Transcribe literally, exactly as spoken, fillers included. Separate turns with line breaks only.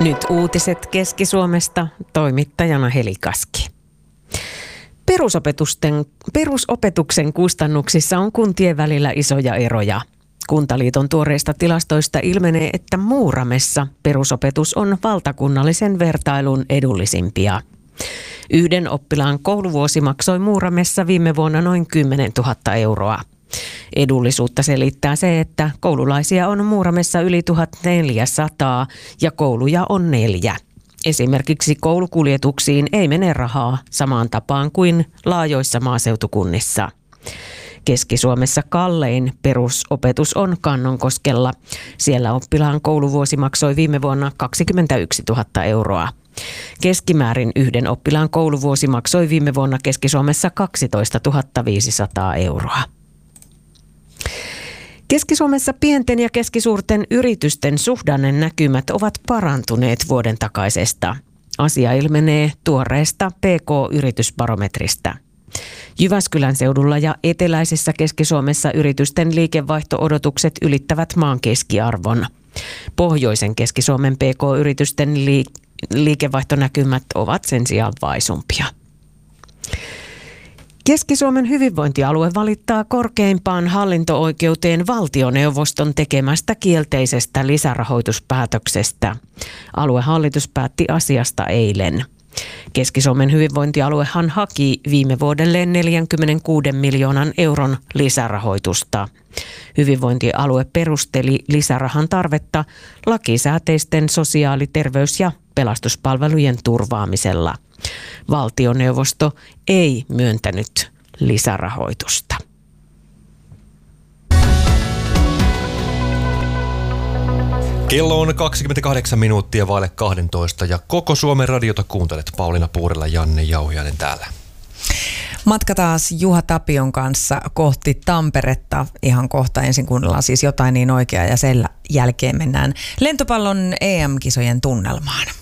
Nyt uutiset Keski-Suomesta, toimittajana Heli Kaski. Perusopetusten, perusopetuksen kustannuksissa on kuntien välillä isoja eroja. Kuntaliiton tuoreista tilastoista ilmenee, että Muuramessa perusopetus on valtakunnallisen vertailun edullisimpia. Yhden oppilaan kouluvuosi maksoi Muuramessa viime vuonna noin kymmenen tuhatta euroa. Edullisuutta selittää se, että koululaisia on Muuramessa yli tuhatneljäsataa ja kouluja on neljä. Esimerkiksi koulukuljetuksiin ei mene rahaa samaan tapaan kuin laajoissa maaseutukunnissa. Keski-Suomessa kallein perusopetus on Kannonkoskella. Siellä oppilaan kouluvuosi maksoi viime vuonna kaksikymmentäyksi tuhatta euroa. Keskimäärin yhden oppilaan kouluvuosi maksoi viime vuonna Keski-Suomessa kaksitoista tuhatta viisisataa euroa. Keski-Suomessa pienten ja keskisuurten yritysten suhdannenäkymät ovat parantuneet vuoden takaisesta. Asia ilmenee tuoreesta P K-yritysbarometristä. Jyväskylän seudulla ja eteläisessä Keski-Suomessa yritysten liikevaihto-odotukset ylittävät maan keskiarvon. Pohjoisen Keski-Suomen P K-yritysten liik- liikevaihtonäkymät ovat sen sijaan vaisumpia. Keski-Suomen hyvinvointialue valittaa korkeimpaan hallinto-oikeuteen valtioneuvoston tekemästä kielteisestä lisärahoituspäätöksestä. Aluehallitus päätti asiasta eilen. Keski-Suomen hyvinvointialuehan haki viime vuodelle neljänkymmenenkuuden miljoonan euron lisärahoitusta. Hyvinvointialue perusteli lisärahan tarvetta lakisääteisten sosiaali-, terveys- ja pelastuspalvelujen turvaamisella. Valtioneuvosto ei myöntänyt lisärahoitusta.
Kello on kaksikymmentäkahdeksan minuuttia vaille kaksitoista ja koko Suomen radiota kuuntelet. Pauliina Puurila, Janne Jauhiainen täällä.
Matka taas Juha Tapion kanssa kohti Tamperetta. Ihan kohta ensin kuunnellaan siis jotain niin oikeaa ja sen jälkeen mennään lentopallon E M-kisojen tunnelmaan.